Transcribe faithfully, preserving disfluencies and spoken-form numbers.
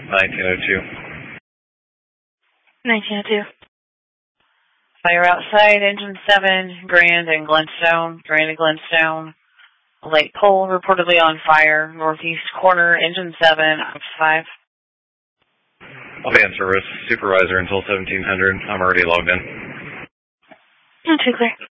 nineteen oh two. nineteen oh two. Fire outside, engine seven, Grand and Glenstone, Grand and Glenstone. Light pole reportedly on fire, northeast corner, engine seven, up five. I'll be in service, supervisor until seventeen hundred. I'm already logged in. Too clear.